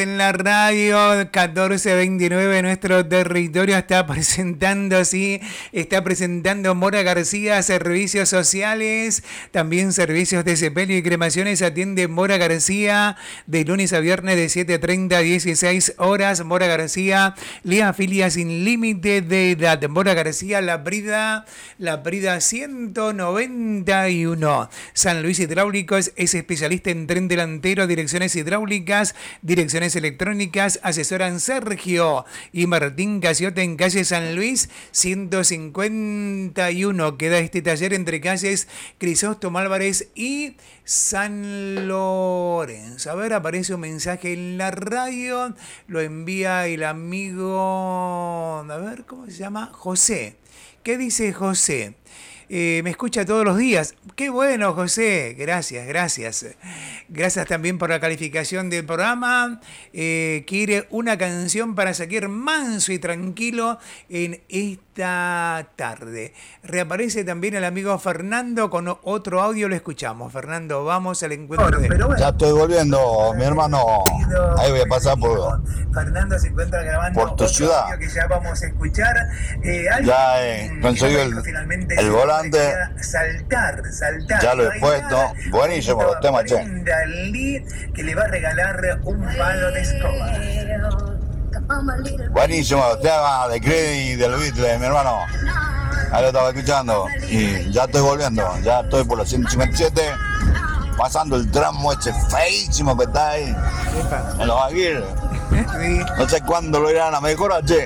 En la radio 1429, nuestro territorio está presentando, sí, está presentando Mora García, servicios sociales, también servicios de sepelio y cremaciones, atiende Mora García de lunes a viernes de 7:30 a 16 horas. Mora García, le afilia sin límite de edad. Mora García, La Brida 191. San Luis Hidráulicos es especialista en tren delantero, direcciones hidráulicas, direcciones electrónicas. Asesoran Sergio y Martín Casiota en calle San Luis 151. Queda este taller entre calles Crisóstomo Álvarez y San Lorenzo. A ver, aparece un mensaje en la radio, lo envía el amigo, a ver, ¿cómo se llama? José. ¿Qué dice José? Me escucha todos los días. Qué bueno, José. Gracias, gracias. Gracias también por la calificación del programa. Quiere una canción para seguir manso y tranquilo en esta tarde. Reaparece también el amigo Fernando con otro audio. Lo escuchamos. Fernando, vamos al encuentro de... Ya estoy volviendo, mi hermano. Ahí voy a pasar por... Fernando se encuentra grabando por tu ciudad. Que ya vamos a escuchar. Ya conseguí el volante. Saltar. Ya lo he puesto. Buenísimo los temas, che. Que le va a regalar un palo de escoba. Buenísimo los temas de Creed y del Beatles, mi hermano. Ahí lo estaba escuchando. Y ya estoy volviendo. Ya estoy por los 157. Pasando el tramo ese feísimo que está ahí. En los Aguirre. No sé cuándo lo irán a mejorar, che.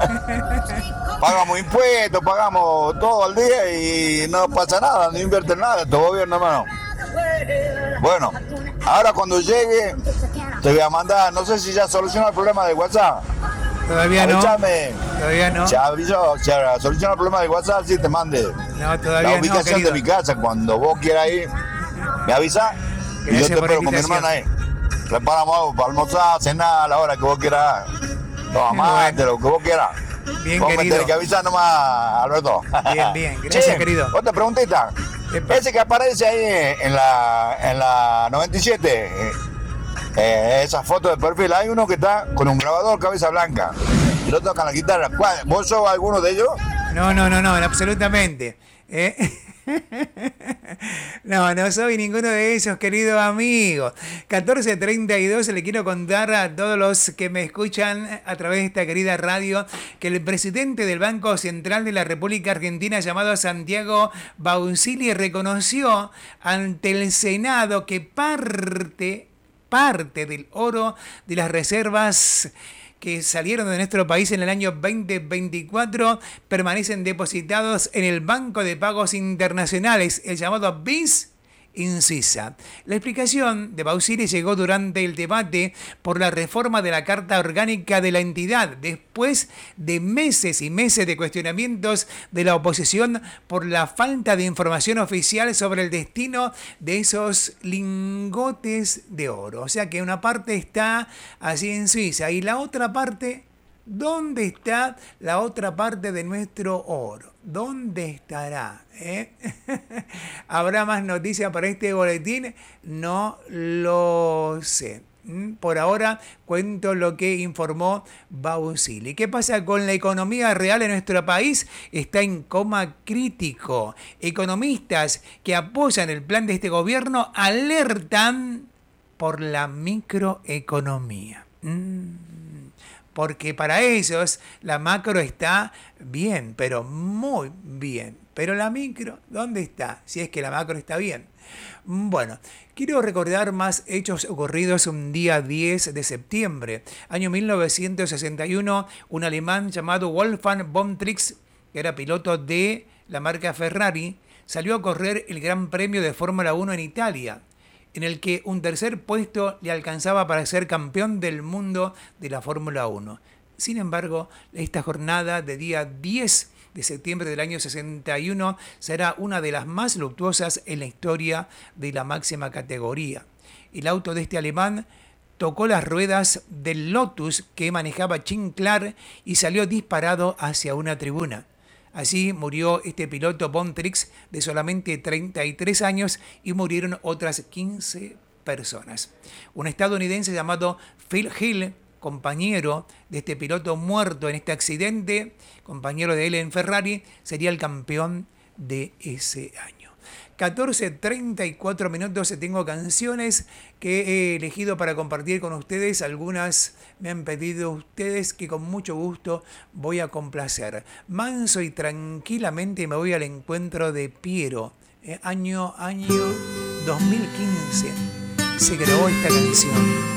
Pagamos impuestos, pagamos todo al día y no pasa nada, no invierten nada este gobierno, hermano. Bueno, ahora cuando llegue te voy a mandar, no sé si ya solucionó el problema de WhatsApp. Todavía no. Avísame. Todavía no. Se avisó, se solucionó el problema de WhatsApp, sí te mande. No, todavía la ubicación de mi casa, cuando vos quieras ir, me avisa y yo te espero con mi hermana ahí. Preparamos algo para almorzar, cenar, a la hora que vos quieras. Toma mate, lo que vos quieras. Bien, vos querido. me tenés que avisar nomás, Alberto. Bien, gracias, querido. Otra preguntita. Ese que aparece ahí en la 97, esa foto de perfil, hay uno que está con un grabador cabeza blanca y lo toca la guitarra. ¿Vos sos alguno de ellos? No, absolutamente. No soy ninguno de esos, querido amigo. 14:32, le quiero contar a todos los que me escuchan a través de esta querida radio que el presidente del Banco Central de la República Argentina, llamado Santiago Bausili, reconoció ante el Senado que parte del oro de las reservas que salieron de nuestro país en el año 2024 permanecen depositados en el Banco de Pagos Internacionales, el llamado BIS Incisa. La explicación de Bausili llegó durante el debate por la reforma de la Carta Orgánica de la entidad, después de meses y meses de cuestionamientos de la oposición por la falta de información oficial sobre el destino de esos lingotes de oro. O sea que una parte está así en Suiza y la otra parte... ¿Dónde está la otra parte de nuestro oro? ¿Dónde estará? ¿Habrá más noticias para este boletín? No lo sé. Por ahora cuento lo que informó Bausili. ¿Qué pasa con la economía real en nuestro país? Está en coma crítico. Economistas que apoyan el plan de este gobierno alertan por la microeconomía. Porque para ellos la macro está bien, pero muy bien. Pero la micro, ¿dónde está? Si es que la macro está bien. Bueno, quiero recordar más hechos ocurridos un día 10 de septiembre. Año 1961, un alemán llamado Wolfgang von Trix, que era piloto de la marca Ferrari, salió a correr el Gran Premio de Fórmula 1 en Italia, en el que un tercer puesto le alcanzaba para ser campeón del mundo de la Fórmula 1. Sin embargo, esta jornada de día 10 de septiembre del año 61 será una de las más luctuosas en la historia de la máxima categoría. El auto de este alemán tocó las ruedas del Lotus que manejaba Jim Clark y salió disparado hacia una tribuna. Así murió este piloto von Trix de solamente 33 años y murieron otras 15 personas. Un estadounidense llamado Phil Hill, compañero de este piloto muerto en este accidente, compañero de él en Ferrari, sería el campeón de ese año. 14:34 minutos, tengo canciones que he elegido para compartir con ustedes. Algunas me han pedido ustedes que con mucho gusto voy a complacer. Manso y tranquilamente me voy al encuentro de Piero. Año 2015 se grabó esta canción.